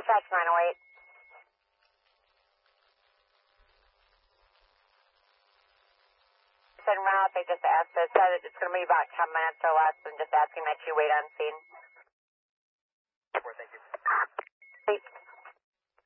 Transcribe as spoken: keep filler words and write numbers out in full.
Dispatch nine oh eight. En route, they just asked us, said it's going to be about ten minutes or less, and just asking that you wait on scene.